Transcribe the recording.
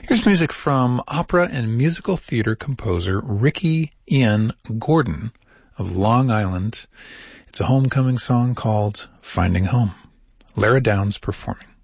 Here's music from opera and musical theater composer Ricky Ian Gordon of Long Island. It's a homecoming song called Finding Home. Lara Downs performing.